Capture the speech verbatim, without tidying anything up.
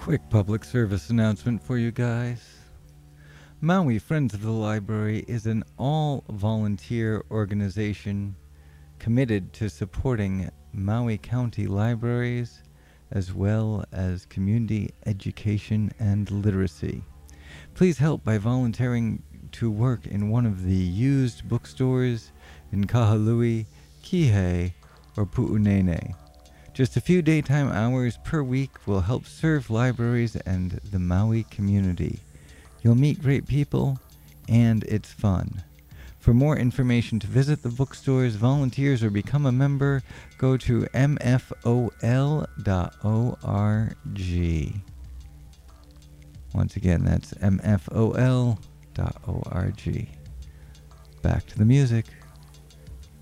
Quick public service announcement for you guys. Maui Friends of the Library is an all-volunteer organization committed to supporting Maui County libraries as well as community education and literacy. Please help by volunteering to work in one of the used bookstores in Kahului, Kihei, or Pu'unene. Just a few daytime hours per week will help serve libraries and the Maui community. You'll meet great people, and it's fun. For more information to visit the bookstores, volunteers, or become a member, go to m f o l dot org. Once again, that's m f o l dot org. Back to the music.